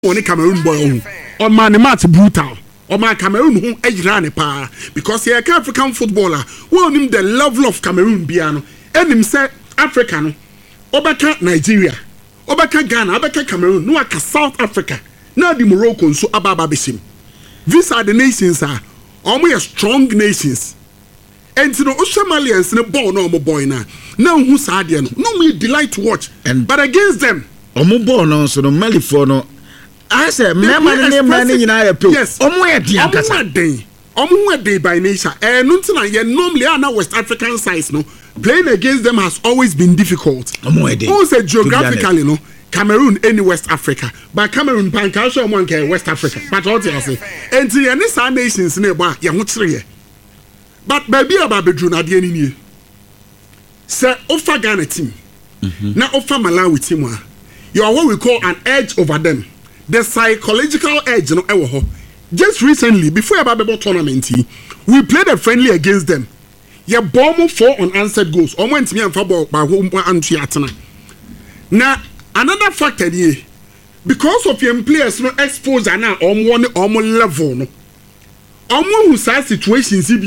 on Cameroon boy on man match brutal. Or my Cameroon who ejirane pa because he African footballer won him the level of Cameroon biano and him say African obeka Nigeria obeka Ghana obeka Cameroon no aka South Africa now the Morocco so ababa besim. These are the nations are almost strong nations and you know Somalians no ball no boy now who sad no me delight to watch and but against them ball no so no Mali for no I said, yes, by nature. And normally are now West African size, no. Playing against them has always been difficult. Also geographically, no. Cameroon any West Africa, but Cameroon Pancasho one West Africa. But what I say, and the any nations nearby, but baby about bedroom at the end. Sir, offer Ghana team. Now offer Malawi team. You are what we call an edge over them. The psychological edge, no, just recently, before a Bible tournament, we played a friendly against them. Yeah, bomb 4 unanswered goals. Went me and football by home and Chiatana. Now, another factor here, because of your players no exposure now on one level, no. Who side situations and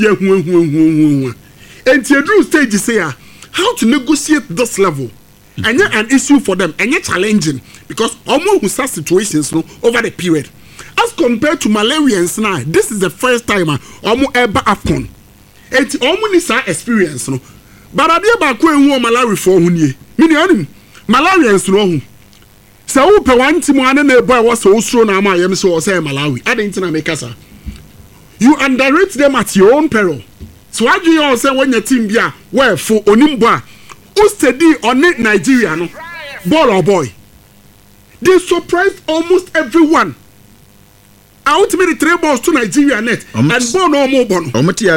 Theodore stage say how to negotiate this level. And yet an issue for them and yet challenging because almost who such situations no over the period as compared to Malawians now this is the first time almost ever AFCON it's almost this experience no but I dear back when Malawi for hunye meaning Malawians no so who per one team one and boy was so strong now my so say Malawi I didn't make us you underrate them at your own peril so what do you say when your team be where for onimba who steady on it Nigeria no ball or boy they surprised almost everyone ultimately 3 balls to Nigeria net and ball no more ball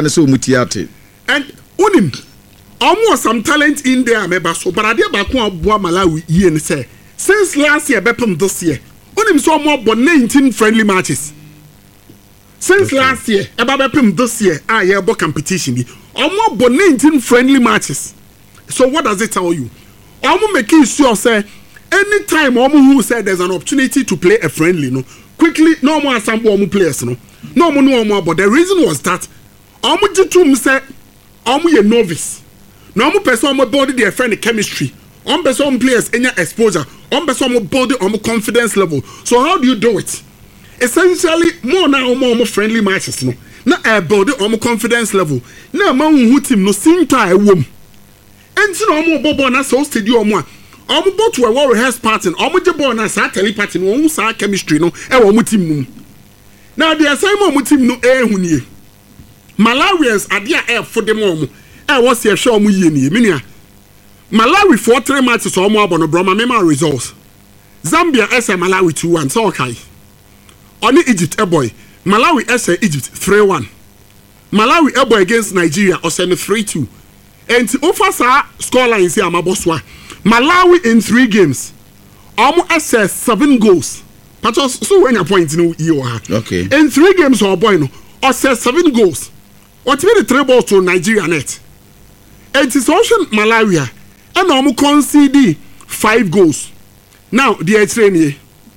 and unim almost some talent in there maybe so but I did back one Malawi year say since last year bepum this year unim so more but 19 friendly matches since last year about bepum this year yeah competition almost but 19 friendly matches. So what does it tell you? I'm making sure say anytime who said there's an opportunity to play a friendly, no, quickly no more sample players, no more. But the reason was that to say a novice, no more person body their friend chemistry, person players any exposure, person body confidence level. So how do you do it? Essentially more friendly matches, no, not body confidence level. Now man who team no same time and no more bobo na so stadium one. Both to a rehearse party, the ball na sa party no sa chemistry no e team no. Now the assignment team no hunye. Malawians are there for them was here show mu ye ni. Malawi for 3 matches or more abono broma mema results. Zambia SA Malawi 2-1 so okay. Only Egypt boy. Malawi SA Egypt 3-1. Malawi boy against Nigeria or send 3-2. And offer sa scoreline say amaboswa. Malawi in 3 games. Assess 7 goals. Patos so when your point no you are. Okay. In 3 games or boy no assess 7 goals. What made the 3 balls to Nigeria net? And it's also Malawi and concede 5 goals. Now the training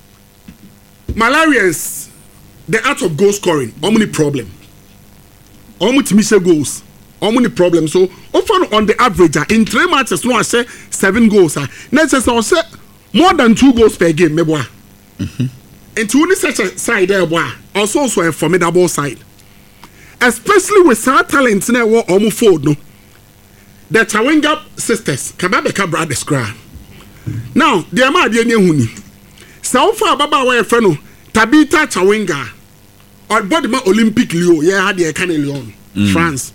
Malawians the art of goal scoring only problem. Almost miss goals. How many problems? So often on the average in 3 matches, no I say 7 goals. Next I say more than 2 goals per game. And to only such a side there, also a formidable side, especially with some talents now. Almost fold no. The Chawinga sisters, Kababeka brothers, cry. Now the amount of huni. So far, Baba where friend Tabitha Chawinga or Bodima Olympic Leo, yeah, had the Cannes Lyon, France.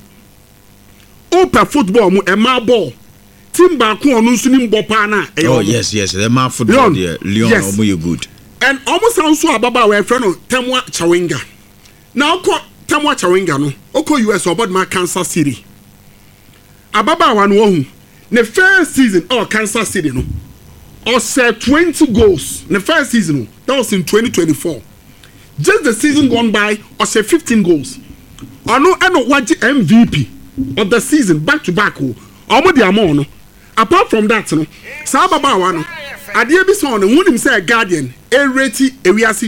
Open football mu ema ball team back on nsunim bopa na oh yes the ma football there Lyon yes. Omo you good and almost also ababa we friend no Temwa Chawinga now Temwa Chawinga no oko US about my Kansas City ababa wan wo the first season Kansas City no or set 20 goals the first season that was in 2024 just the season gone by or say 15 goals or no what MVP of the season back to back almost the amount apart from that no saa ababaawa no adeɛ bi sɔn no wunim sɛ guardian ereti ewiase